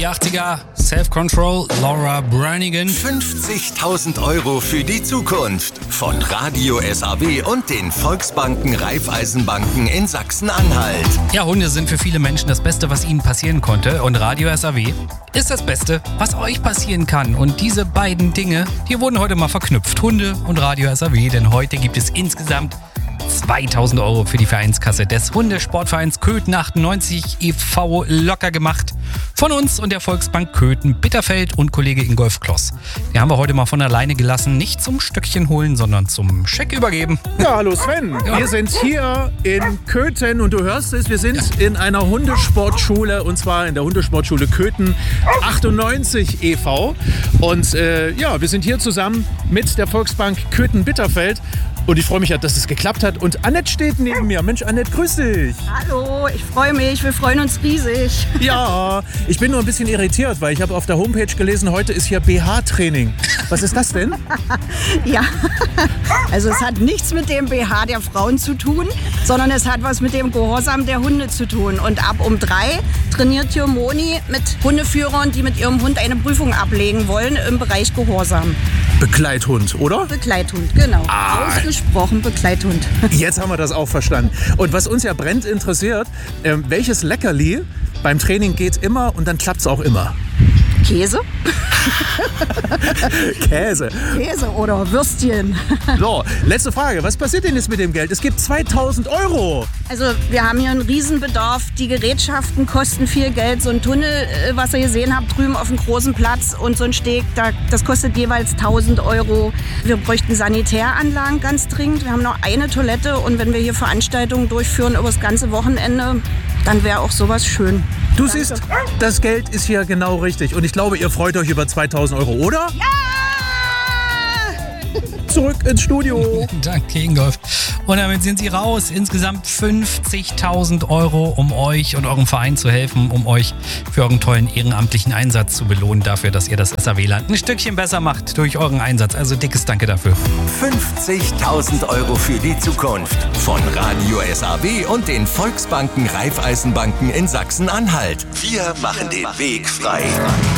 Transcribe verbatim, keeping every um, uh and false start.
die achtziger, Self-Control, Laura Branigan. fünfzigtausend Euro für die Zukunft von Radio S A W und den Volksbanken Raiffeisenbanken in Sachsen-Anhalt. Ja, Hunde sind für viele Menschen das Beste, was ihnen passieren konnte. Und Radio S A W ist das Beste, was euch passieren kann. Und diese beiden Dinge, die wurden heute mal verknüpft. Hunde und Radio S A W. Denn heute gibt es insgesamt zweitausend Euro für die Vereinskasse des Hundesportvereins Köthen achtundneunzig e V locker gemacht. Von uns und der Volksbank Köthen Bitterfeld und Kollege Ingolf Kloss. Die haben wir heute mal von alleine gelassen. Nicht zum Stöckchen holen, sondern zum Scheck übergeben. Ja, hallo Sven. Ja. Wir sind hier in Köthen und du hörst es, wir sind ja. in einer Hundesportschule und zwar in der Hundesportschule Köthen achtundneunzig e V. Und äh, ja, wir sind hier zusammen mit der Volksbank Köthen Bitterfeld. Und ich freue mich ja, dass es geklappt hat. Und Annette steht neben mir. Mensch, Annette, grüß dich. Hallo, ich freue mich. Wir freuen uns riesig. Ja, ich bin nur ein bisschen irritiert, weil ich habe auf der Homepage gelesen, heute ist hier B H-Training. Was ist das denn? Ja, also es hat nichts mit dem B H der Frauen zu tun, sondern es hat was mit dem Gehorsam der Hunde zu tun. Und ab um drei trainiert hier Moni mit Hundeführern, die mit ihrem Hund eine Prüfung ablegen wollen im Bereich Gehorsam. Begleithund, oder? Begleithund, genau. Ah. Ausgesprochen Begleithund. Jetzt haben wir das auch verstanden. Und was uns ja brennend interessiert, äh, welches Leckerli beim Training geht immer und dann klappt es auch immer? Käse? Käse. Käse oder Würstchen. So, letzte Frage. Was passiert denn jetzt mit dem Geld? Es gibt zweitausend Euro. Also wir haben hier einen Riesenbedarf. Die Gerätschaften kosten viel Geld. So ein Tunnel, was ihr gesehen habt, drüben auf dem großen Platz und so ein Steg, das kostet jeweils tausend Euro. Wir bräuchten Sanitäranlagen ganz dringend. Wir haben noch eine Toilette und wenn wir hier Veranstaltungen durchführen über das ganze Wochenende, dann wäre auch sowas schön. Du Danke. siehst, das Geld ist hier genau richtig. Und ich glaube, ihr freut euch über zweitausend Euro, oder? Ja! Zurück ins Studio. Danke, Ingolf. Und damit sind sie raus. Insgesamt fünfzigtausend Euro, um euch und eurem Verein zu helfen, um euch für euren tollen ehrenamtlichen Einsatz zu belohnen, dafür, dass ihr das S A W-Land ein Stückchen besser macht durch euren Einsatz. Also dickes Danke dafür. fünfzigtausend Euro für die Zukunft von Radio S A W und den Volksbanken Raiffeisenbanken in Sachsen-Anhalt. Wir machen den Weg frei.